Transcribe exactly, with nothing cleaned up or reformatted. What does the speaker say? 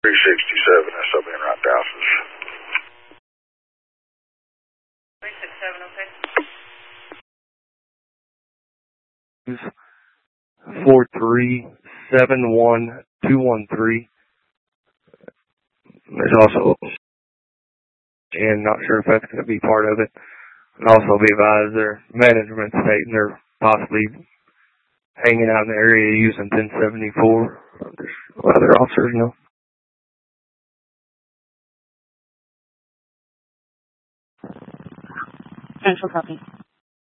three sixty-seven, S O B in Rock Houses. three sixty-seven, okay. Four three seven one two one three. There's also, and not sure if that's going to be part of it. And also be advised their management stating they're possibly hanging out in the area using ten seventy-four. Just let other officers know. Central copy.